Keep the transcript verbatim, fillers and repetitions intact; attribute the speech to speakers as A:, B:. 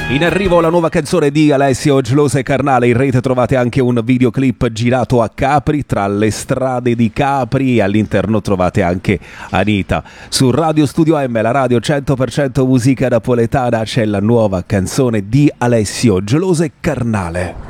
A: In arrivo la nuova canzone di Alessio Geloso e Carnale. In rete trovate anche un videoclip girato a Capri, tra le strade di Capri, e all'interno trovate anche Anita. Su Radio Studio M, la radio cento per cento musica napoletana, c'è la nuova canzone di Alessio Geloso e Carnale.